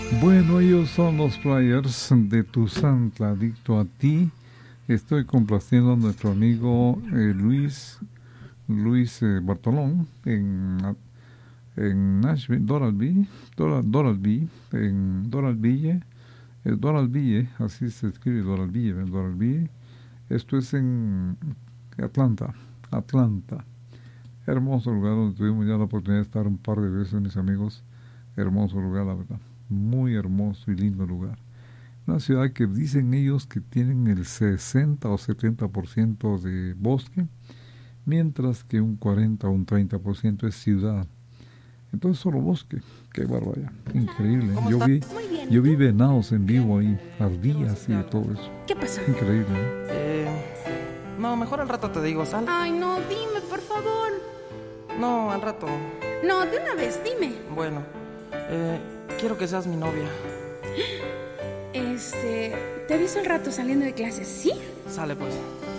Bueno, ellos son los Flyers de Tuzantla, Adicto a ti. Estoy complaciendo a nuestro amigo Luis Bartolón en Nashville, Doralville, así se escribe Doralville. Esto es en Atlanta. Hermoso lugar donde tuvimos ya la oportunidad de estar un par de veces, mis amigos. Hermoso lugar, la verdad. Muy hermoso y lindo lugar. Una ciudad que dicen ellos que tienen el 60 o 70% de bosque, mientras que un 40 o un 30% es ciudad. Entonces solo bosque. Qué barbaridad. Increíble. Yo vi venados en vivo ahí, ardillas y de todo eso. ¿Qué pasó? Increíble, No, mejor al rato te digo, sal. Ay, no, dime, por favor. No, al rato. No, de una vez, dime. Bueno, quiero que seas mi novia. Te aviso al rato saliendo de clases, ¿sí? Sale pues.